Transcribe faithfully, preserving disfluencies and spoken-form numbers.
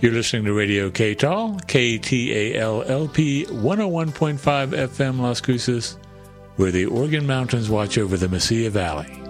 You're listening to Radio K T A L, K T A L L P one oh one point five F M Las Cruces, where the Organ Mountains watch over the Mesilla Valley.